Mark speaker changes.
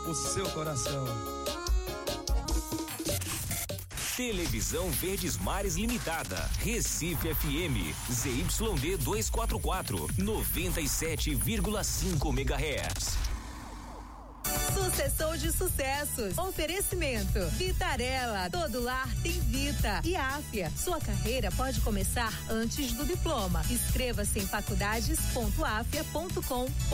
Speaker 1: o seu coração.
Speaker 2: Televisão Verdes Mares Limitada, Recife FM, ZYD 244, 97,5 MHz.
Speaker 3: Sucessor de sucessos. Oferecimento. Vitarella. Todo lar tem Vita. E Afia. Sua carreira pode começar antes do diploma. Inscreva-se em faculdades.afia.com.br.